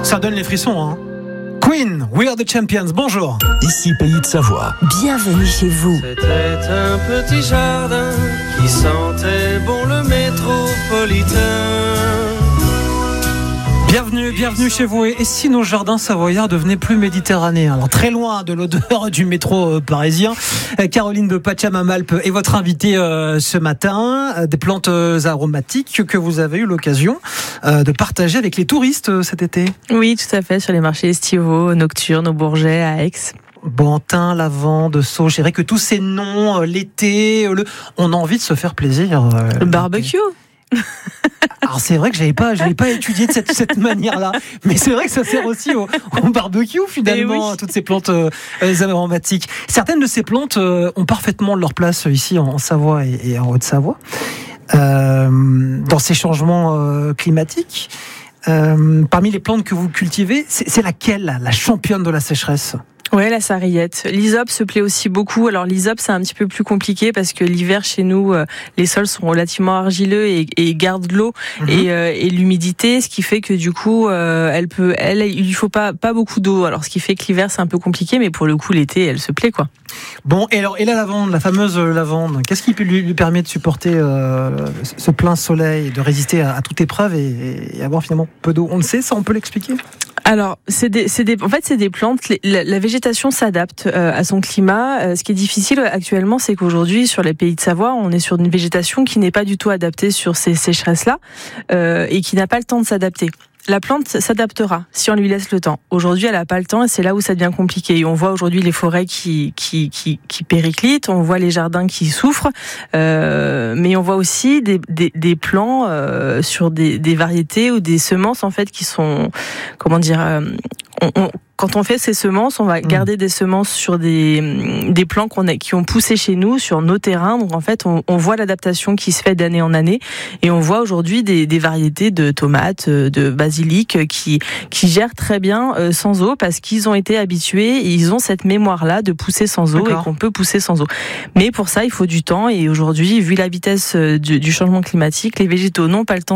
Ça donne les frissons, hein. Queen, We Are the Champions, bonjour. Ici Pays de Savoie. Bienvenue chez vous. C'était un petit jardin qui sentait bon le métropolitain. Bienvenue chez vous. Et si nos jardins savoyards devenaient plus méditerranéens? Alors très loin de l'odeur du métro parisien, Caroline de Pachamamalp est votre invitée ce matin. Des plantes aromatiques que vous avez eu l'occasion de partager avec les touristes cet été. Oui, tout à fait, sur les marchés estivaux, nocturnes, au Bourget, à Aix. Bon, thym, lavande, sauge. Je dirais que tous ces noms, l'été, on a envie de se faire plaisir. Le barbecue. Alors c'est vrai que je l'avais pas étudié de cette manière-là, mais c'est vrai que ça sert aussi au barbecue finalement, oui. toutes ces plantes aromatiques. Certaines de ces plantes ont parfaitement leur place ici en Savoie et en Haute-Savoie. Dans ces changements climatiques, parmi les plantes que vous cultivez, c'est laquelle la championne de la sécheresse? Ouais, la sarriette. L'hysope se plaît aussi beaucoup. Alors l'hysope, c'est un petit peu plus compliqué parce que l'hiver chez nous, les sols sont relativement argileux et gardent l'eau et l'humidité, ce qui fait que du coup, il lui faut pas beaucoup d'eau. Alors ce qui fait que l'hiver c'est un peu compliqué, mais pour le coup l'été, elle se plaît quoi. Bon, et la lavande, la fameuse lavande, qu'est-ce qui lui permet de supporter ce plein soleil, de résister à toute épreuve et avoir finalement peu d'eau? On le sait, ça on peut l'expliquer? Alors, c'est des plantes. La végétation s'adapte à son climat. Ce qui est difficile actuellement, c'est qu'aujourd'hui, sur les pays de Savoie, on est sur une végétation qui n'est pas du tout adaptée sur ces sécheresses-là et qui n'a pas le temps de s'adapter. La plante s'adaptera si on lui laisse le temps. Aujourd'hui, elle n'a pas le temps et c'est là où ça devient compliqué. Et on voit aujourd'hui les forêts qui périclitent, on voit les jardins qui souffrent, mais on voit aussi des plants sur des variétés ou des semences en fait qui sont, comment dire, quand on fait ces semences, on va garder des semences sur des plants qui ont poussé chez nous, sur nos terrains. Donc en fait, on voit l'adaptation qui se fait d'année en année. Et on voit aujourd'hui des variétés de tomates, de basilic qui gèrent très bien sans eau parce qu'ils ont été habitués et ils ont cette mémoire-là de pousser sans eau. D'accord. Et qu'on peut pousser sans eau. Mais pour ça, il faut du temps. Et aujourd'hui, vu la vitesse du changement climatique, les végétaux n'ont pas le temps